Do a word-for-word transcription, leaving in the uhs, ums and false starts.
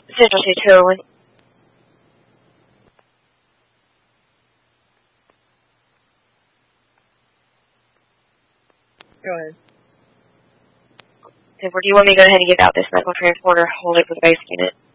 Central City two oh one. Go ahead. Or do you want me to go ahead and get out this medical transporter? Hold it for the base unit.